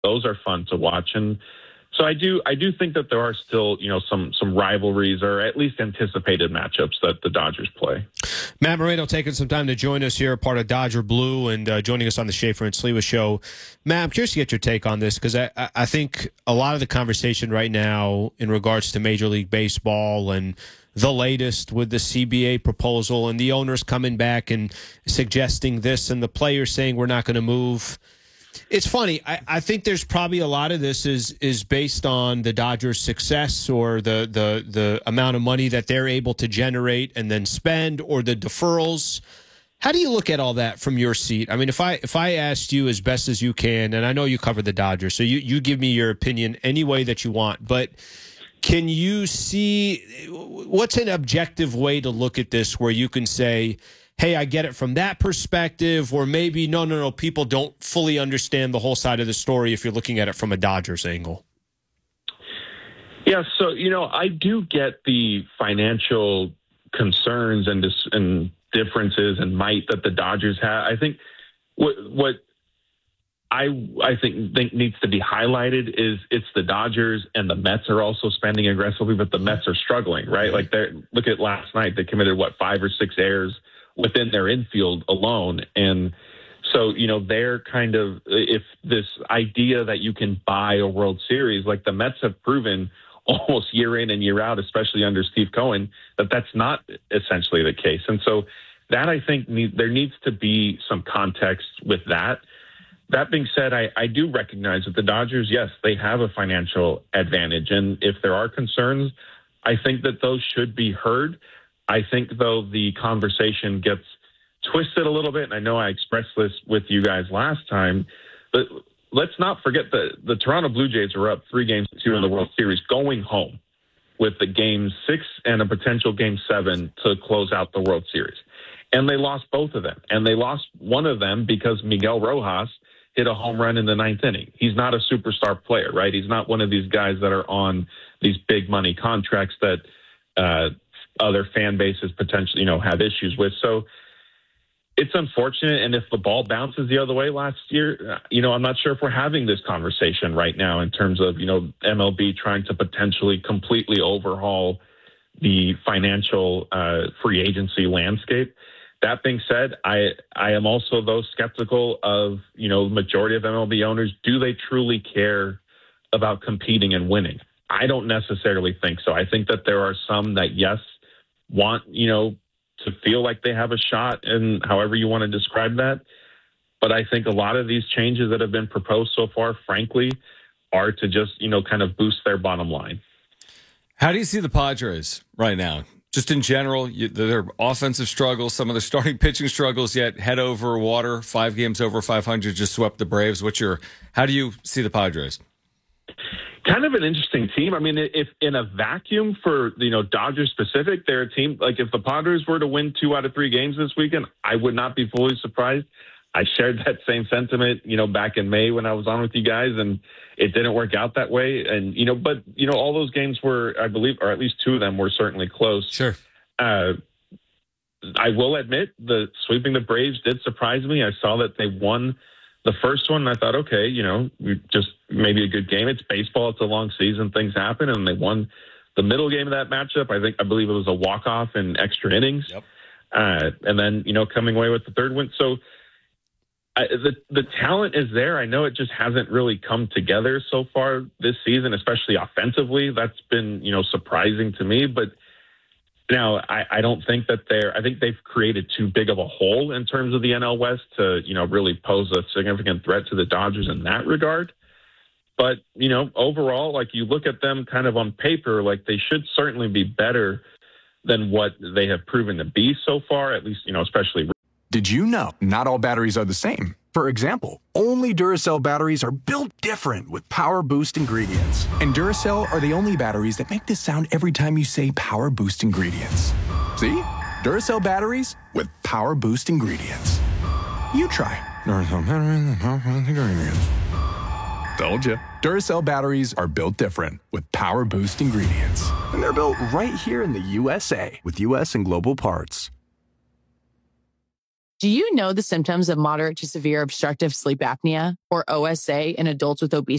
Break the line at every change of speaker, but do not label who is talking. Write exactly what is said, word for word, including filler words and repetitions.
Those are fun to watch. And so I do I do think that there are still, you know, some some rivalries or at least anticipated matchups that the Dodgers play.
Matt Moreno taking some time to join us here, part of Dodger Blue, and uh, joining us on the Schaefer and Sliwa show. Matt, I'm curious to get your take on this because I, I think a lot of the conversation right now in regards to Major League Baseball and the latest with the C B A proposal and the owners coming back and suggesting this and the players saying we're not going to move. It's funny. I, I think there's probably a lot of this is is based on the Dodgers' success or the, the the amount of money that they're able to generate and then spend, or the deferrals. How do you look at all that from your seat? I mean, if I if I asked you as best as you can, and I know you cover the Dodgers, so you, you give me your opinion any way that you want, but can you see what's an objective way to look at this where you can say, hey, I get it from that perspective, or maybe, no, no, no, people don't fully understand the whole side of the story if you're looking at it from a Dodgers angle?
Yeah, so, you know, I do get the financial concerns and dis- and differences and might that the Dodgers have. I think what what I I think, think needs to be highlighted is it's the Dodgers, and the Mets are also spending aggressively, but the Mets are struggling, right? Like, they're look at last night, they committed, what, five or six errors within their infield alone. And so, you know, they're kind of, if this idea that you can buy a World Series, like the Mets have proven almost year in and year out, especially under Steve Cohen, that that's not essentially the case. And so that, I think, need, there needs to be some context with that. That being said, I, I do recognize that the Dodgers, yes, they have a financial advantage. And if there are concerns, I think that those should be heard. I think, though, the conversation gets twisted a little bit, and I know I expressed this with you guys last time, but let's not forget that the Toronto Blue Jays are up three games to two in the World Series going home with the game six and a potential game seven to close out the World Series. And they lost both of them. And they lost one of them because Miguel Rojas hit a home run in the ninth inning. He's not a superstar player, right? He's not one of these guys that are on these big money contracts that uh, other fan bases potentially, you know, have issues with. So it's unfortunate. And if the ball bounces the other way last year, you know, I'm not sure if we're having this conversation right now in terms of, you know, M L B trying to potentially completely overhaul the financial uh, free agency landscape. That being said, I I am also, though, skeptical of, you know, the majority of M L B owners. Do they truly care about competing and winning? I don't necessarily think so. I think that there are some that, yes, want, you know, to feel like they have a shot, and however you want to describe that. But I think a lot of these changes that have been proposed so far, frankly, are to just, you know, kind of boost their bottom line.
How do you see the Padres right now? Just in general, you, their offensive struggles, some of their starting pitching struggles, yet head over water, five games over five hundred, just swept the Braves. What's your, how do you see the Padres?
Kind of an interesting team. I mean, if in a vacuum for, you know, Dodgers specific, they're a team, like if the Padres were to win two out of three games this weekend, I would not be fully surprised. I shared that same sentiment, you know, back in May when I was on with you guys, and it didn't work out that way. And, you know, but, you know, all those games were, I believe, or at least two of them were certainly close.
Sure.
Uh, I will admit the sweeping the Braves did surprise me. I saw that they won the first one, and I thought, okay, you know, just maybe a good game. It's baseball. It's a long season. Things happen. And they won the middle game of that matchup. I think, I believe it was a walk-off in extra innings.
Yep.
Uh, and then, you know, coming away with the third win. So I, the the talent is there. I know it just hasn't really come together so far this season, especially offensively. That's been, you know, surprising to me. But now I, I don't think that they're, I think they've created too big of a hole in terms of the N L West to, you know, really pose a significant threat to the Dodgers in that regard. But, you know, overall, like you look at them kind of on paper, like they should certainly be better than what they have proven to be so far, at least, you know, especially.
Did you know not all batteries are the same? For example, only Duracell batteries are built different with Power Boost ingredients. And Duracell are the only batteries that make this sound every time you say Power Boost ingredients. See? Duracell batteries with Power Boost ingredients. You try. Duracell batteries with Power Boost ingredients. Told you. Duracell batteries are built different with Power Boost ingredients. And they're built right here in the U S A with U S and global parts.
Do you know the symptoms of moderate to severe obstructive sleep apnea, or O S A, in adults with obesity?